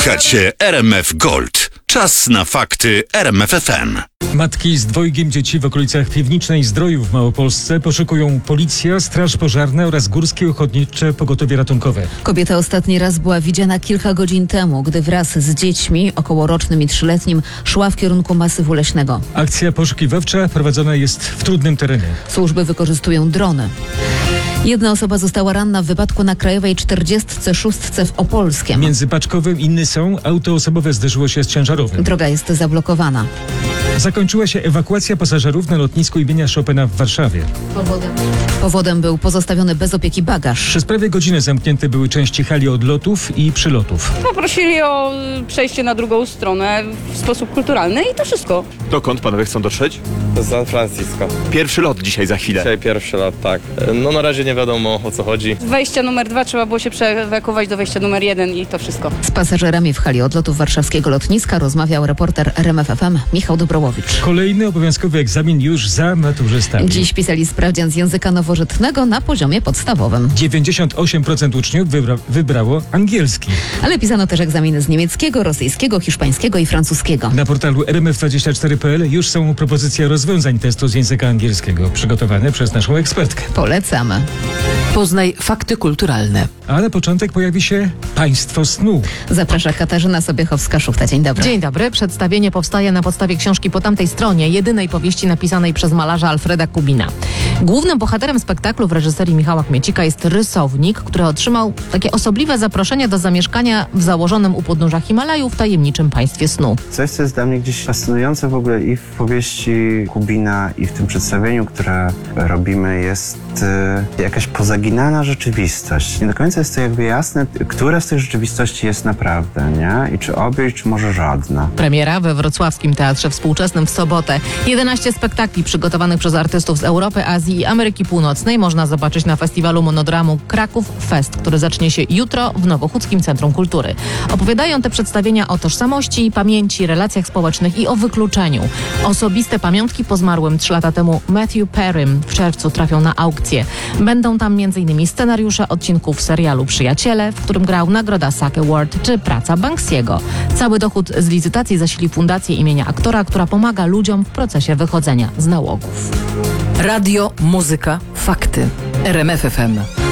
Słuchacie RMF Gold. Czas na fakty RMF FM. Matki z dwojgiem dzieci w okolicach Piwnicznej Zdroju w Małopolsce poszukują policja, straż pożarna oraz Górskie Ochotnicze Pogotowie Ratunkowe. Kobieta ostatni raz była widziana kilka godzin temu, gdy wraz z dziećmi, okołorocznym i 3-letnim, szła w kierunku masywu leśnego. Akcja poszukiwawcza prowadzona jest w trudnym terenie. Służby wykorzystują drony. Jedna osoba została ranna w wypadku na Krajowej 46 w Opolskiem. Między Paczkowym i Nysą auto osobowe zderzyło się z ciężarowym. Droga jest zablokowana. Zakończyła się ewakuacja pasażerów na lotnisku imienia Chopina w Warszawie. Powodem był pozostawiony bez opieki bagaż. Przez prawie godzinę zamknięte były części hali odlotów i przylotów. Poprosili o przejście na drugą stronę w sposób kulturalny i to wszystko. Dokąd panowie chcą dotrzeć? Do San Francisco. Pierwszy lot dzisiaj za chwilę. Dzisiaj pierwszy lat, tak. No na razie nie wiadomo, o co chodzi. Z wejścia numer 2 trzeba było się przeewakuować do wejścia numer 1 i to wszystko. Z pasażerami w hali odlotów warszawskiego lotniska rozmawiał reporter RMF FM Michał Dobrołowicz. Kolejny obowiązkowy egzamin już za maturzystami. Dziś pisali sprawdzian z języka nowożytnego na poziomie podstawowym. 98% uczniów wybrało angielski. Ale pisano też egzaminy z niemieckiego, rosyjskiego, hiszpańskiego i francuskiego. Na portalu rmf24.pl już są propozycje rozwiązań testu z języka angielskiego przygotowane przez naszą ekspertkę. Polecamy. Poznaj fakty kulturalne. A na początek pojawi się Państwo snu. Zaprasza Katarzyna Sobiechowska-Szuchta. Dzień dobry. Dzień dobry. Przedstawienie powstaje na podstawie książki Po tamtej stronie, jedynej powieści napisanej przez malarza Alfreda Kubina. Głównym bohaterem spektaklu w reżyserii Michała Kmiecika jest rysownik, który otrzymał takie osobliwe zaproszenie do zamieszkania w założonym u podnóża Himalajów tajemniczym państwie snu. Coś, co jest dla mnie gdzieś fascynujące w ogóle i w powieści Kubina, i w tym przedstawieniu, które robimy, jest jakaś pozaginana rzeczywistość. Nie do końca jest to jakby jasne, która z tych rzeczywistości jest naprawdę, nie? I czy obie, czy może żadna. Premiera we Wrocławskim Teatrze Współczesnym w sobotę. 11 spektakli przygotowanych przez artystów z Europy, Azji i Ameryki Północnej można zobaczyć na festiwalu monodramu Kraków Fest, który zacznie się jutro w Nowochódzkim Centrum Kultury. Opowiadają te przedstawienia o tożsamości, pamięci, relacjach społecznych i o wykluczeniu. Osobiste pamiątki po zmarłym 3 lata temu Matthew Perrym w czerwcu trafią na aukcję. Będą tam m.in. scenariusze odcinków serialu Przyjaciele, w którym grał nagroda SAG Award, czy praca Banksiego. Cały dochód z licytacji zasili fundację imienia aktora, która pomaga ludziom w procesie wychodzenia z nałogów. Radio, muzyka, fakty. RMF FM.